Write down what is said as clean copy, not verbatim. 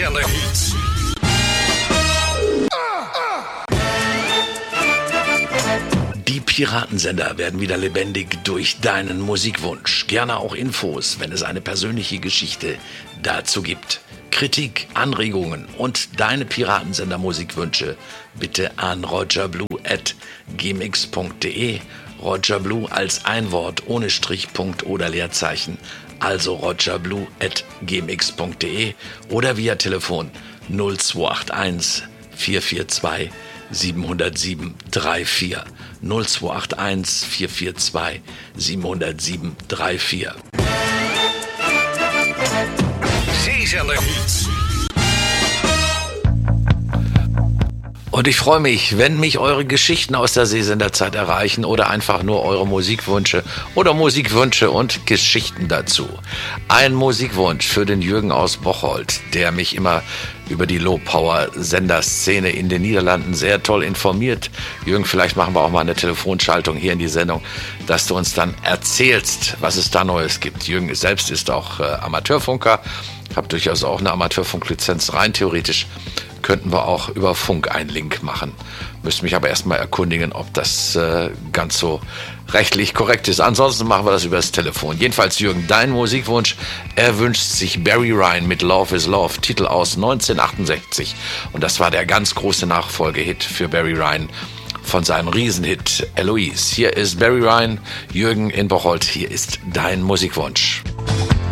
Sicher Hits. Die Piratensender werden wieder lebendig durch deinen Musikwunsch. Gerne auch Infos, wenn es eine persönliche Geschichte dazu gibt. Kritik, Anregungen und deine Piratensender-Musikwünsche bitte an rogerblue@gmx.de. Rogerblue als ein Wort ohne Strich, Punkt oder Leerzeichen. Also rogerblue@gmx.de oder via Telefon 0281 442 707 34. 0281 442 707 34. Sicher Hits. Und ich freue mich, wenn mich eure Geschichten aus der Seesenderzeit erreichen oder einfach nur eure Musikwünsche oder Musikwünsche und Geschichten dazu. Ein Musikwunsch für den Jürgen aus Bocholt, der mich immer über die Low-Power-Senderszene in den Niederlanden sehr toll informiert. Jürgen, vielleicht machen wir auch mal eine Telefonschaltung hier in die Sendung, dass du uns dann erzählst, was es da Neues gibt. Jürgen selbst ist auch Amateurfunker, habe durchaus auch eine Amateurfunklizenz. Rein theoretisch könnten wir auch über Funk einen Link machen. Müsste mich aber erstmal erkundigen, ob das ganz so rechtlich korrekt ist. Ansonsten machen wir das über das Telefon. Jedenfalls, Jürgen, dein Musikwunsch. Er wünscht sich Barry Ryan mit Love is Love, Titel aus 1968. Und das war der ganz große Nachfolgehit für Barry Ryan von seinem Riesenhit Eloise. Hier ist Barry Ryan, Jürgen in Bocholt. Hier ist dein Musikwunsch.